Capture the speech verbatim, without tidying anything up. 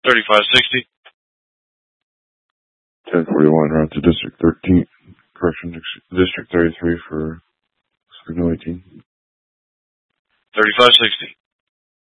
thirty-five sixty. ten forty-one, route to District thirteen. Correction, District thirty-three for Signal eighteen. thirty-five sixty.